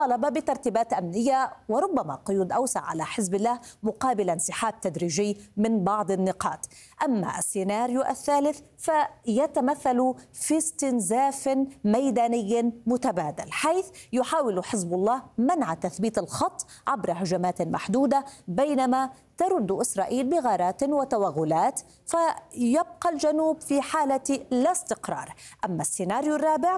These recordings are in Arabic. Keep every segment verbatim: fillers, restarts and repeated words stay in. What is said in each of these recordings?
طالب بترتيبات أمنية وربما قيود أوسع على حزب الله مقابل انسحاب تدريجي من بعض النقاط. أما السيناريو الثالث فيتمثل في استنزاف ميداني متبادل، حيث يحاول حزب الله منع تثبيت الخط عبر هجمات محدودة، بينما ترد إسرائيل بغارات وتوغلات، فيبقى الجنوب في حالة لا استقرار. أما السيناريو الرابع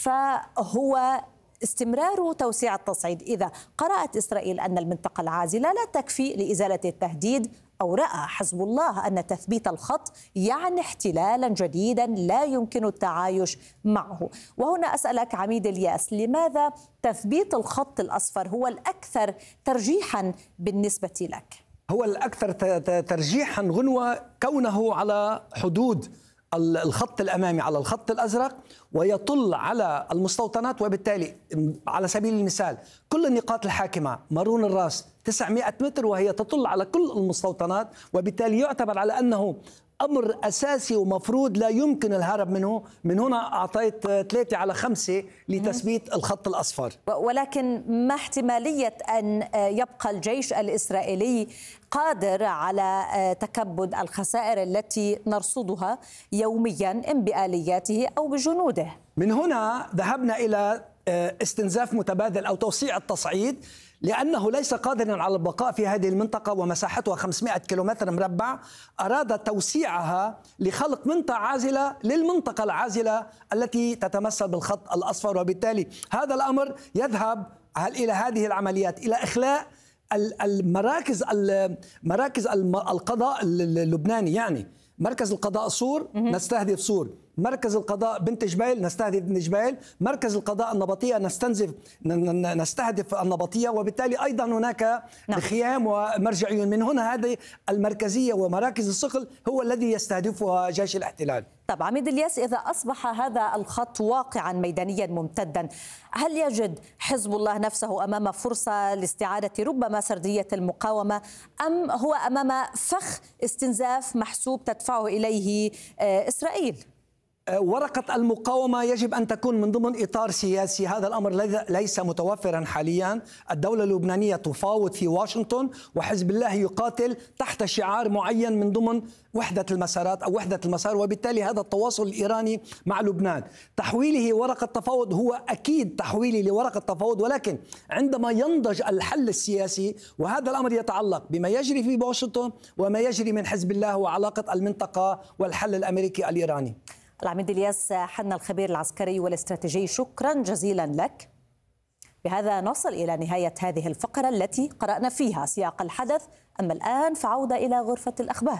فهو استمرار توسيع التصعيد إذا قرأت إسرائيل أن المنطقة العازلة لا تكفي لإزالة التهديد، أو رأى حزب الله أن تثبيت الخط يعني احتلالا جديدا لا يمكن التعايش معه. وهنا أسألك عميد الياس، لماذا تثبيت الخط الأصفر هو الأكثر ترجيحا بالنسبة لك؟ هو الأكثر ترجيحا غنوة كونه على حدود الخط الأمامي، على الخط الأزرق، ويطل على المستوطنات، وبالتالي على سبيل المثال كل النقاط الحاكمة مارون الراس تسعمائة متر وهي تطل على كل المستوطنات، وبالتالي يعتبر على أنه أمر أساسي ومفروض لا يمكن الهرب منه. من هنا أعطيت ثلاثة على خمسة لتثبيت الخط الأصفر. ولكن ما احتمالية أن يبقى الجيش الإسرائيلي قادر على تكبد الخسائر التي نرصدها يوميا إن بآلياته أو بجنوده؟ من هنا ذهبنا إلى استنزاف متبادل أو توسيع التصعيد، لأنه ليس قادرا على البقاء في هذه المنطقة ومساحتها خمسمائة كيلومتر مربع. أراد توسيعها لخلق منطقة عازلة للمنطقة العازلة التي تتمثل بالخط الأصفر، وبالتالي هذا الأمر يذهب إلى هذه العمليات، إلى إخلاء المراكز مراكز القضاء اللبناني. يعني مركز القضاء صور نستهدف صور، مركز القضاء بنت جبيل نستهدف بنت جبيل، مركز القضاء النبطية نستنزف نستهدف النبطية، وبالتالي أيضا هناك نعم. خيام ومرجعيون. من هنا هذه المركزية ومراكز الصقل هو الذي يستهدفها جيش الاحتلال. طب عميد الياس، إذا أصبح هذا الخط واقعا ميدانيا ممتدا، هل يجد حزب الله نفسه أمام فرصة لاستعادة ربما سردية المقاومة، أم هو أمام فخ استنزاف محسوب تدفعه إليه إسرائيل؟ ورقة المقاومة يجب أن تكون من ضمن إطار سياسي. هذا الأمر ليس متوفرا حاليا. الدولة اللبنانية تفاوض في واشنطن، وحزب الله يقاتل تحت شعار معين من ضمن وحدة المسارات أو وحدة المسار، وبالتالي هذا التواصل الإيراني مع لبنان تحويله ورقة تفاوض هو أكيد تحويلي لورقة تفاوض، ولكن عندما ينضج الحل السياسي، وهذا الأمر يتعلق بما يجري في واشنطن وما يجري من حزب الله وعلاقة المنطقة والحل الأمريكي الإيراني. العميد الياس حنا الخبير العسكري والاستراتيجي، شكرا جزيلا لك. بهذا نصل إلى نهاية هذه الفقرة التي قرأنا فيها سياق الحدث. أما الآن فعودة إلى غرفة الأخبار.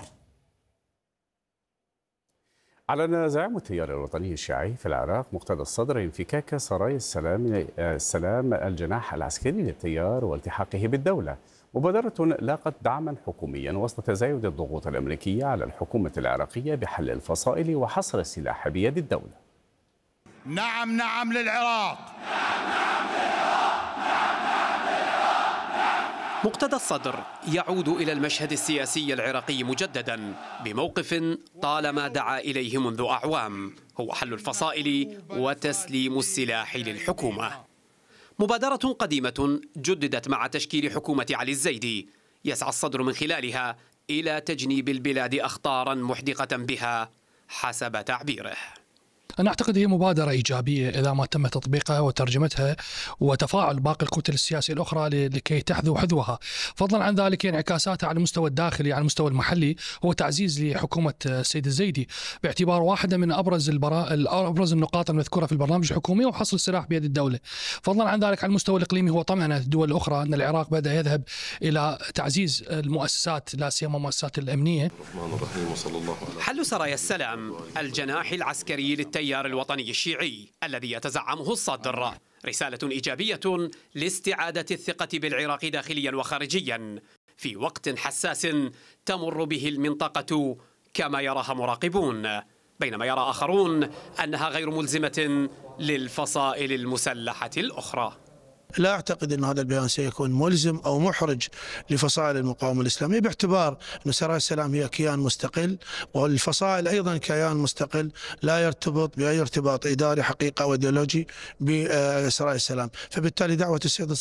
أعلن زعيم التيار الوطني الشيعي في العراق مقتدى الصدر انفكاك سرايا السلام السلام الجناح العسكري للتيار والتحاقه بالدولة، مبادرة لاقت دعما حكوميا وسط تزايد الضغوط الأمريكية على الحكومة العراقية بحل الفصائل وحصر السلاح بيد الدولة. نعم نعم للعراق. نعم نعم للعراق. نعم نعم للعراق. مقتدى الصدر يعود إلى المشهد السياسي العراقي مجددا بموقف طالما دعا إليه منذ أعوام، هو حل الفصائل وتسليم السلاح للحكومة. مبادرة قديمة جددت مع تشكيل حكومة علي الزيدي، يسعى الصدر من خلالها إلى تجنيب البلاد أخطارا محدقة بها حسب تعبيره. أنا أعتقد هي مبادرة إيجابية إذا ما تم تطبيقها وترجمتها وتفاعل باقي الكتل السياسية الأخرى لكي تحذو حذوها. فضلا عن ذلك انعكاساتها على المستوى الداخلي، على المستوى المحلي، هو تعزيز لحكومة السيد الزيدي باعتبار واحدة من أبرز البرا... أبرز النقاط المذكورة في البرنامج الحكومي وحصر السلاح بيد الدولة. فضلا عن ذلك على المستوى الإقليمي هو طمأنة الدول الأخرى أن العراق بدأ يذهب إلى تعزيز المؤسسات لا سيما المؤسسات الأمنية. حل سرايا السلام الجناح العسكري للتيار التيار الوطني الشيعي الذي يتزعمه الصدر رسالة إيجابية لاستعادة الثقة بالعراق داخليا وخارجيا في وقت حساس تمر به المنطقة كما يراها مراقبون، بينما يرى آخرون أنها غير ملزمة للفصائل المسلحة الأخرى. لا أعتقد أن هذا البيان سيكون ملزم أو محرج لفصائل المقاومة الإسلامية، باعتبار أن سرايا السلام هي كيان مستقل، والفصائل أيضا كيان مستقل لا يرتبط بأي ارتباط إداري حقيقة أو إيديولوجي بسرايا السلام. فبالتالي دعوة السيد